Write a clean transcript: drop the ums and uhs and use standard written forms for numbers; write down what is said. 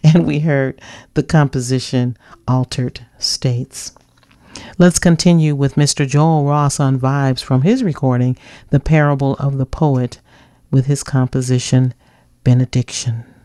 and we heard the composition Altered States. Let's continue with Mr. Joel Ross on vibes from his recording, The Parable of the Poet, with his composition Benediction.